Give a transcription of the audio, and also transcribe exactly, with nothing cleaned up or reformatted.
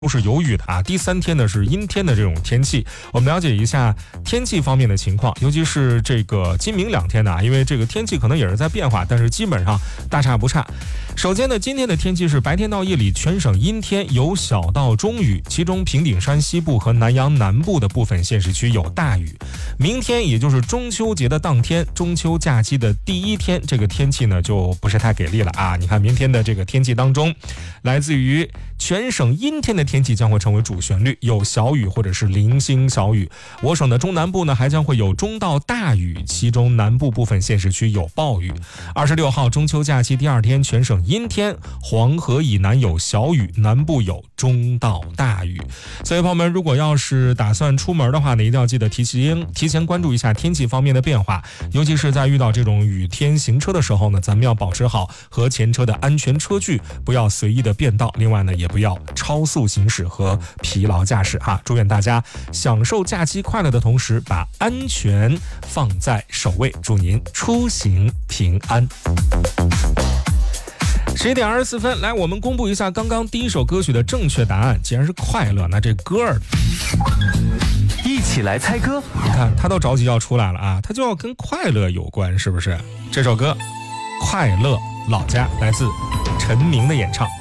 都是有雨的啊，第三天呢是阴天的这种天气。我们了解一下天气方面的情况，尤其是这个今明两天呢，因为这个天气可能也是在变化，但是基本上大差不差。首先呢，今天的天气是白天到夜里全省阴天，有小到中雨，其中平顶山西部和南阳南部的部分县市区有大雨。明天也就是中秋节的当天，中秋假期的第一天，这个天气呢就不是太给力了啊！你看明天的这个天气当中，来自于全省阴天的天气将会成为主旋律，有小雨或者是零星小雨。我省的中南部呢还将会有中到大雨，其中南部部分县市区有暴雨。二十六号中秋假期第二天，全省阴天，黄河以南有小雨，南部有中到大雨。所以朋友们，如果要是打算出门的话呢，一定要记得提前提前关注一下天气方面的变化，尤其是在遇到这种雨天行车的时候呢，咱们要保持好和前车的安全车距，不要随意的变道。另外呢，也不要超速行驶和疲劳驾驶哈。祝愿大家享受假期快乐的同时，把安全放在首位，祝您出行平安。十一点二十四分，来，我们公布一下刚刚第一首歌曲的正确答案。既然是快乐，那这歌儿一起来猜歌。 你看，他都着急要出来了啊，他就要跟快乐有关，是不是？这首歌《快乐老家》来自陈明的演唱。